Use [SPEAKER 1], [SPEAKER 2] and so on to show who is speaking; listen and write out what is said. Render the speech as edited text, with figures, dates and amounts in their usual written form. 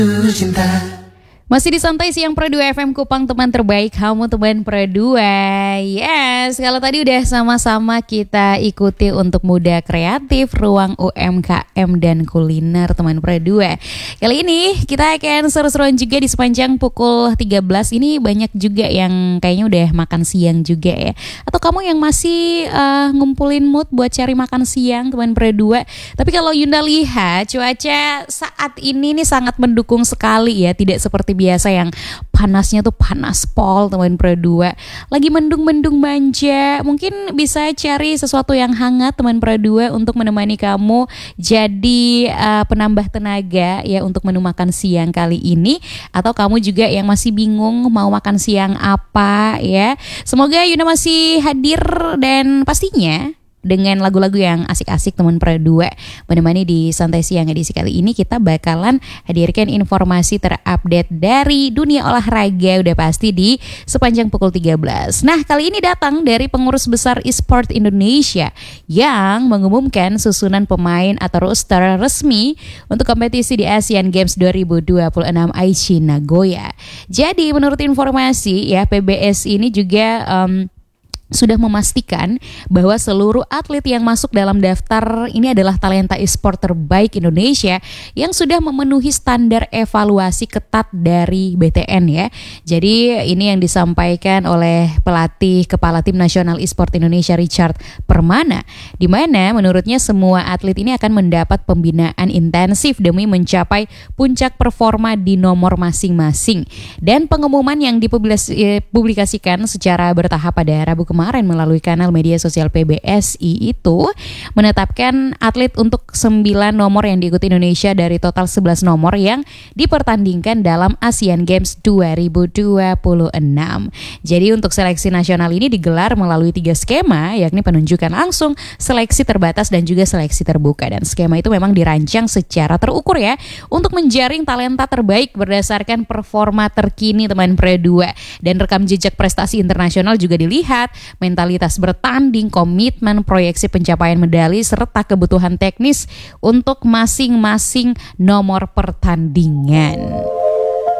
[SPEAKER 1] Masih di Santai Siang Pro 2 FM Kupang, teman terbaik kamu, teman Pro 2. Yes, kalau tadi udah sama-sama kita ikuti untuk muda kreatif, ruang UMKM dan kuliner, teman Pro 2. Kali ini kita akan seru-seruan juga di sepanjang pukul 13. Ini banyak juga yang kayaknya udah makan siang juga ya. Atau kamu yang masih ngumpulin mood buat cari makan siang, teman Pro 2. Tapi kalau Yunda lihat cuaca saat ini nih sangat mendukung sekali ya, tidak seperti biasa yang panasnya tuh panas pol, teman Pro 2. Lagi mendung-mendung manja. Mungkin bisa cari sesuatu yang hangat, teman Pro 2, untuk menemani kamu jadi penambah tenaga ya untuk menu makan siang kali ini. Atau kamu juga yang masih bingung mau makan siang apa ya. Semoga Yuna masih hadir dan pastinya dengan lagu-lagu yang asik-asik, teman Pro 2, menemani di Santai Siang edisi kali ini. Kita bakalan hadirkan informasi terupdate dari dunia olahraga, udah pasti di sepanjang pukul 13. Nah, kali ini datang dari Pengurus Besar Esport Indonesia yang mengumumkan susunan pemain atau roster resmi untuk kompetisi di Asian Games 2026 Aichi Nagoya. Jadi menurut informasi ya, PBS ini juga sudah memastikan bahwa seluruh atlet yang masuk dalam daftar ini adalah talenta e-sport terbaik Indonesia yang sudah memenuhi standar evaluasi ketat dari BTN ya. Jadi ini yang disampaikan oleh pelatih Kepala Tim Nasional E-sport Indonesia Richard Permana, di mana menurutnya semua atlet ini akan mendapat pembinaan intensif demi mencapai puncak performa di nomor masing-masing. Dan pengumuman yang dipublikasikan secara bertahap pada Rabu kemarin melalui kanal media sosial PBSI itu menetapkan atlet untuk 9 nomor yang diikuti Indonesia dari total 11 nomor yang dipertandingkan dalam Asian Games 2026. Jadi untuk seleksi nasional ini digelar melalui 3 skema, yakni penunjukan langsung, seleksi terbatas, dan juga seleksi terbuka. Dan skema itu memang dirancang secara terukur ya, untuk menjaring talenta terbaik berdasarkan performa terkini, teman Pro 2. Dan rekam jejak prestasi internasional juga dilihat, mentalitas bertanding, komitmen, proyeksi pencapaian medali, serta kebutuhan teknis untuk masing-masing nomor pertandingan.